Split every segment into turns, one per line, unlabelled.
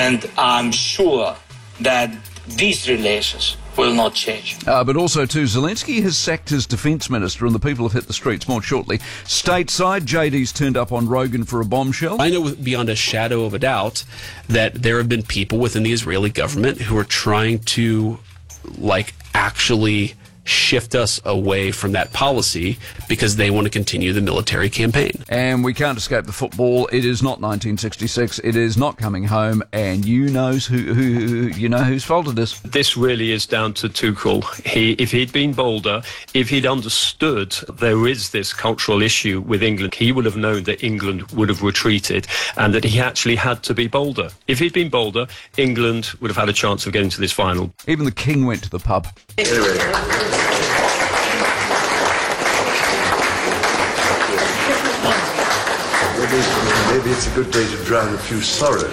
And I'm sure that these relations will not change.
But also, too, Zelensky has sacked his defence minister and the people have hit the streets more shortly. Stateside, JD's turned up on Rogan for a bombshell.
I know beyond a shadow of a doubt that there have been people within the Israeli government who are trying to, actually shift us away from that policy because they want to continue the military campaign.
And we can't escape the football. It is not 1966. It is not coming home. And whose fault it is.
This really is down to Tuchel. If he'd been bolder, if he'd understood there is this cultural issue with England, he would have known that England would have retreated and that he actually had to be bolder. If he'd been bolder, England would have had a chance of getting to this final.
Even the king went to the pub.
Maybe it's a good day to drown a few sorrows.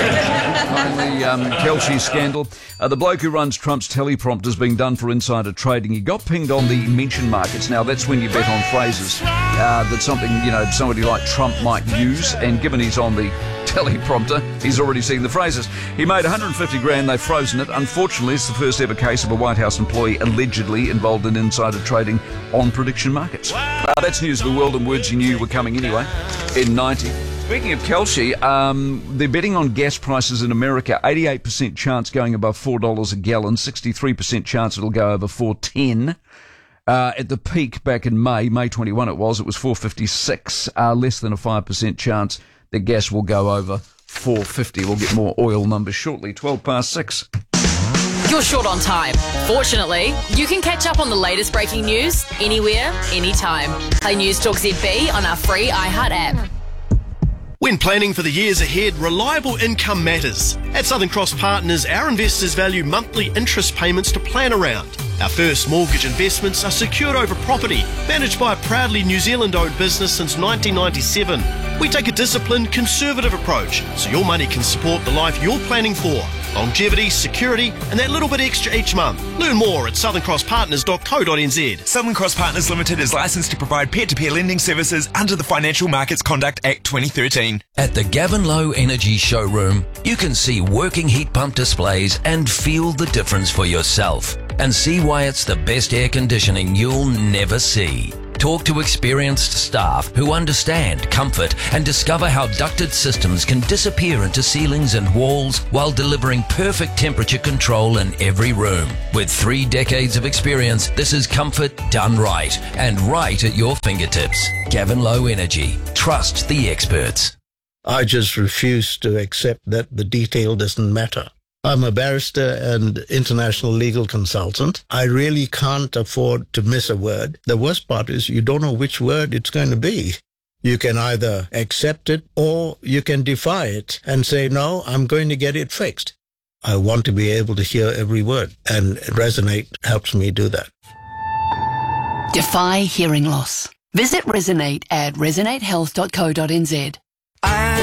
Finally, Kelce scandal. The bloke who runs Trump's teleprompter's being done for insider trading. He got pinged on the mention markets. Now, that's when you bet on phrases that somebody like Trump might use. And given he's on the teleprompter, he's already seen the phrases. He made $150,000. They've frozen it. Unfortunately, it's the first ever case of a White House employee allegedly involved in insider trading on prediction markets. That's news of the world and words you knew were coming anyway in 90. Speaking of Kelce, they're betting on gas prices in America. 88% chance going above $4 a gallon. 63% chance it'll go over $4.10. At the peak back in May 21 it was $4.56. Less than a 5% chance that gas will go over $4.50. We'll get more oil numbers shortly. 6:12.
You're short on time. Fortunately, you can catch up on the latest breaking news anywhere, anytime. Play News Talk ZB on our free iHeart app.
When planning for the years ahead, reliable income matters. At Southern Cross Partners, our investors value monthly interest payments to plan around. Our first mortgage investments are secured over property, managed by a proudly New Zealand-owned business since 1997. We take a disciplined, conservative approach, so your money can support the life you're planning for. Longevity, security, and that little bit extra each month. Learn more at southerncrosspartners.co.nz.
Southern Cross Partners Limited is licensed to provide peer-to-peer lending services under the Financial Markets Conduct Act 2013.
At the Gavin Lowe Energy Showroom, you can see working heat pump displays and feel the difference for yourself. And see why it's the best air conditioning you'll never see. Talk to experienced staff who understand comfort and discover how ducted systems can disappear into ceilings and walls while delivering perfect temperature control in every room. With 3 decades of experience, this is comfort done right and right at your fingertips. Gavin Lowe Energy. Trust the experts.
I just refuse to accept that the detail doesn't matter. I'm a barrister and international legal consultant. I really can't afford to miss a word. The worst part is you don't know which word it's going to be. You can either accept it or you can defy it and say, no, I'm going to get it fixed. I want to be able to hear every word, and Resonate helps me do that.
Defy hearing loss. Visit Resonate at resonatehealth.co.nz.